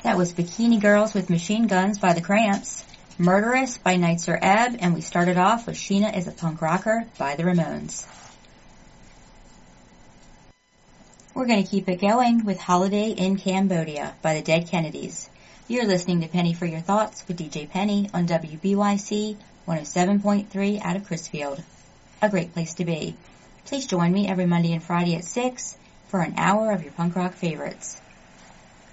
That was Bikini Girls with Machine Guns by the Cramps, Murderous by Nitzer Ebb, and we started off with Sheena is a Punk Rocker by the Ramones. We're going to keep it going with Holiday in Cambodia by the Dead Kennedys. You're listening to Penny for Your Thoughts with DJ Penny on WBYC 107.3 out of Crisfield. A great place to be. Please join me every Monday and Friday at 6 for an hour of your punk rock favorites.